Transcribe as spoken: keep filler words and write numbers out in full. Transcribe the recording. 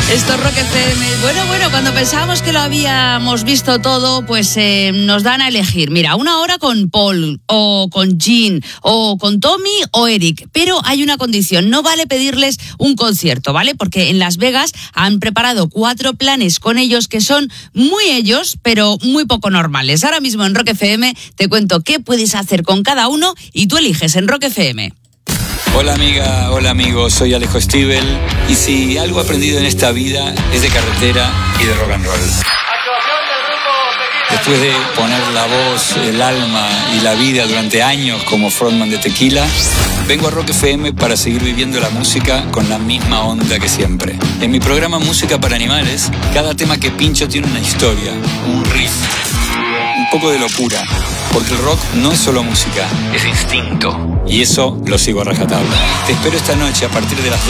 Esto es Rock F M. Bueno, bueno, cuando pensábamos que lo habíamos visto todo, pues eh, nos dan a elegir. Mira, una hora con Paul, o con Jean, o con Tommy, o Eric. Pero hay una condición, no vale pedirles un concierto, ¿vale? Porque en Las Vegas han preparado cuatro planes con ellos que son muy ellos, pero muy poco normales. Ahora mismo en Rock F M te cuento qué puedes hacer con cada uno y tú eliges en Rock F M. Hola amiga, hola amigo, soy Alejo Stivel y si algo he aprendido en esta vida es de carretera y de rock and roll. Después de poner la voz, el alma y la vida durante años como frontman de Tequila, vengo a Rock F M para seguir viviendo la música con la misma onda que siempre. En mi programa Música para Animales, cada tema que pincho tiene una historia, un riff, un poco de locura. Porque el rock no es solo música, es instinto. Y eso lo sigo a rajatabla. Te espero esta noche a partir de las